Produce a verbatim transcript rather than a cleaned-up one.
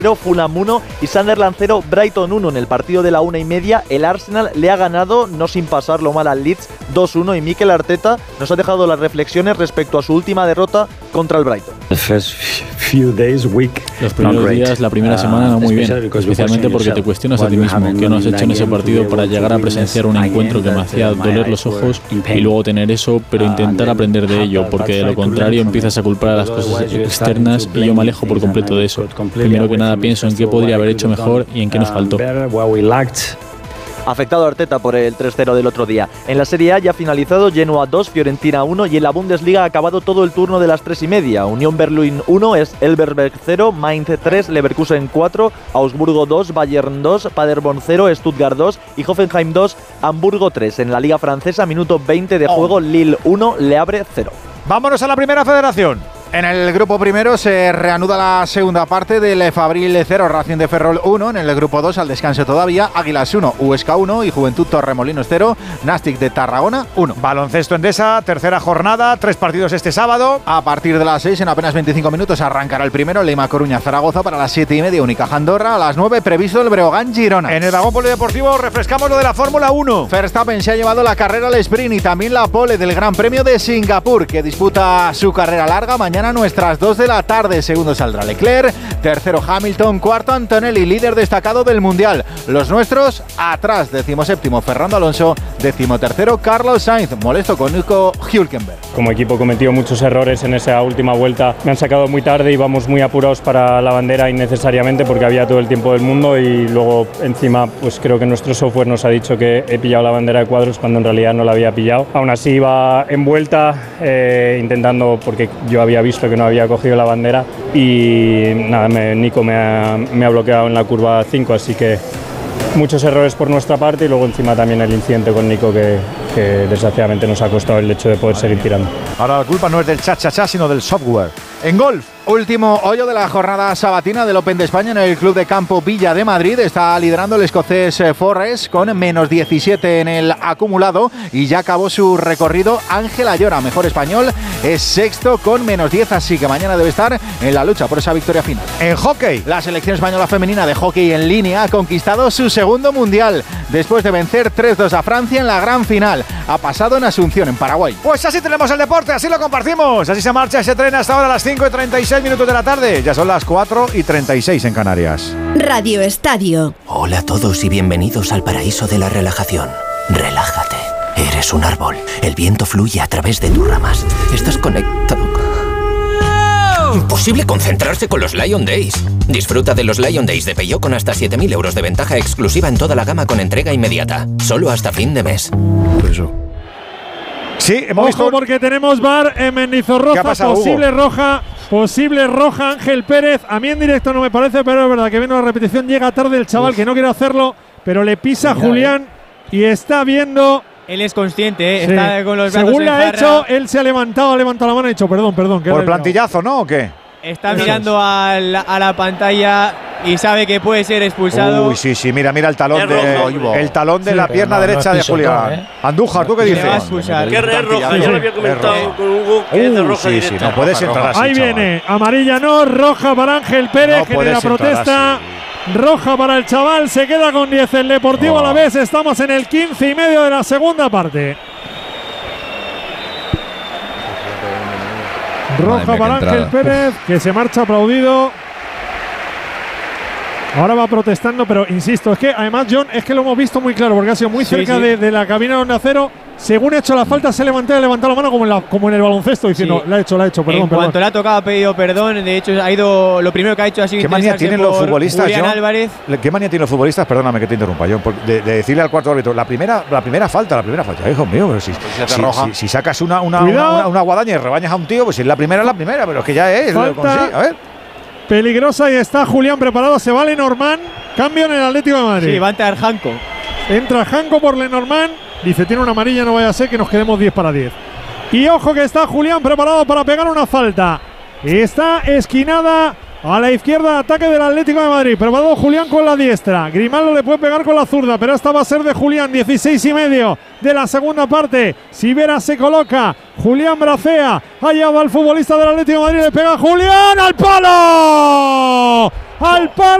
Fulham uno y Sunderland cero, Brighton uno. En el partido de la una y media, el Arsenal le ha ganado, no sin pasarlo mal, al Leeds dos uno, y Mikel Arteta nos ha dejado las reflexiones respecto a su última derrota contra el Brighton. Los primeros días, la primera semana no muy bien, especialmente porque te cuestionas a ti mismo qué no has hecho en ese partido para llegar a presenciar un encuentro que me hacía doler los ojos y luego tener eso, pero intentar aprender de ello, porque de lo contrario empiezas a culpar a las cosas externas y yo me alejo por completo de eso. Primero que nada pienso en qué podría haber hecho mejor y en qué nos faltó. Afectado Arteta por el tres cero del otro día. En la Serie A ya ha finalizado Genoa dos, Fiorentina uno, y en la Bundesliga ha acabado todo el turno de las tres y media. Unión Berlín uno, Elversberg cero, Mainz tres, Leverkusen cuatro, Augsburgo dos, Bayern dos, Paderborn cero, Stuttgart dos y Hoffenheim dos, Hamburgo tres. En la Liga Francesa, minuto veinte de juego, Lille uno, Le Havre cero. Vámonos a la Primera Federación. En el grupo primero se reanuda la segunda parte del Fabril cero, Racing de Ferrol uno. En el grupo dos, al descanso todavía, Águilas uno, Huesca uno y Juventud Torremolinos cero, Nastic de Tarragona uno. Baloncesto Endesa, tercera jornada, tres partidos este sábado. A partir de las seis, en apenas veinticinco minutos, arrancará el primero, Lima Coruña Zaragoza. Para las siete y media, Unicaja Andorra. A las nueve, previsto el Breogán Girona. En el vagón polideportivo refrescamos lo de la Fórmula uno. Verstappen se ha llevado la carrera al sprint y también la pole del Gran Premio de Singapur, que disputa su carrera larga mañana a nuestras dos de la tarde. Segundo saldrá Leclerc, tercero Hamilton, cuarto Antonelli, líder destacado del Mundial. Los nuestros atrás, decimoséptimo Fernando Alonso, decimotercero Carlos Sainz, molesto con Nico Hülkenberg. Como equipo he cometido muchos errores en esa última vuelta, me han sacado muy tarde y vamos muy apurados para la bandera innecesariamente porque había todo el tiempo del mundo y luego encima pues creo que nuestro software nos ha dicho que he pillado la bandera de cuadros cuando en realidad no la había pillado. Aún así iba en vuelta eh, intentando, porque yo había visto que no había cogido la bandera y nada, me, Nico me ha, me ha bloqueado en la curva cinco, así que muchos errores por nuestra parte y luego encima también el incidente con Nico que, que desgraciadamente nos ha costado el hecho de poder seguir tirando. Ahora la culpa no es del cha-cha-cha, sino del software. En golf, último hoyo de la jornada sabatina del Open de España en el Club de Campo Villa de Madrid. Está liderando el escocés Forrest con menos diecisiete en el acumulado y ya acabó su recorrido Ángel Ayora, mejor español, es sexto con menos diez, así que mañana debe estar en la lucha por esa victoria final. En hockey, la selección española femenina de hockey en línea ha conquistado su segundo mundial después de vencer tres dos a Francia en la gran final. Ha pasado en Asunción, en Paraguay. Pues así tenemos el deporte, así lo compartimos, así se marcha, se trena hasta ahora a las cinco y treinta y seis minutos de la tarde. Ya son las cuatro y treinta y seis en Canarias. Radio Estadio. Hola a todos y bienvenidos al paraíso de la relajación. Relájate. Eres un árbol. El viento fluye a través de tus ramas. Estás conectado. Imposible concentrarse con los Lion Days. Disfruta de los Lion Days de Peugeot con hasta siete mil euros de ventaja exclusiva en toda la gama con entrega inmediata. Solo hasta fin de mes. Eso. Sí, hemos Ojo visto... porque tenemos V A R en Mendizorroza. pasado, posible Hugo? roja, posible roja Ángel Pérez. A mí en directo no me parece, pero es verdad que viendo la repetición llega tarde el chaval. Uf. Que no quiere hacerlo, pero le pisa Mira, Julián eh. y está viendo. Él es consciente, ¿eh? Sí. Está con los brazos Según en le ha jarra. hecho, él se ha levantado, ha levantado la mano y ha dicho perdón, perdón. ¿Por plantillazo, no o qué? Está mirando a la, a la pantalla y sabe que puede ser expulsado. Uy, sí, sí, mira, mira el talón de, el talón de sí, la pierna no, derecha no de Julián. ¿eh? Andújar, ¿tú qué dices? Que es roja, ya lo había comentado con Hugo, que es de roja sí, directa. Sí, no puedes entrar así, ahí chaval. viene, amarilla no, roja para Ángel Pérez, No genera protesta. Roja para el chaval, se queda con diez el Deportivo oh. a la vez. Estamos en el quince y medio de la segunda parte. Roja para Ángel Pérez, que se marcha aplaudido. Ahora va protestando, pero insisto, es que además, John, es que lo hemos visto muy claro, porque ha sido muy sí, cerca sí. De, de la cabina de Onda Cero. Según ha hecho la falta, se levantó y ha levantado la mano como en, la, como en el baloncesto, diciendo, sí. la ha hecho, la ha hecho, perdón, en perdón. cuanto le ha tocado, ha pedido perdón. De hecho, ha ido, lo primero que ha hecho ha sido ¿Qué manía tienen los futbolistas, Julián John? Álvarez. ¿Qué manía tienen los futbolistas? Perdóname que te interrumpa, John, de, de decirle al cuarto árbitro, la primera, la primera falta, la primera falta. Hijo mío, pero si, si, si, si sacas una, una, una, una, una guadaña y rebañas a un tío, pues si es la primera, es la primera, pero es que ya es. Falta a ver. Peligrosa y está Julián preparado, se va Lenormand, cambio en el Atlético de Madrid. Sí, va a entrar Janko. Entra Janko por Lenormand, dice, tiene una amarilla, no vaya a ser que nos quedemos diez para diez. Y ojo que está Julián preparado para pegar una falta. Está esquinada a la izquierda, ataque del Atlético de Madrid. Preparado Julián con la diestra. Grimaldo le puede pegar con la zurda, pero esta va a ser de Julián. dieciséis y medio de la segunda parte. Sivera se coloca. Julián bracea. Allá va el futbolista del Atlético de Madrid. Le pega Julián al palo. al palo.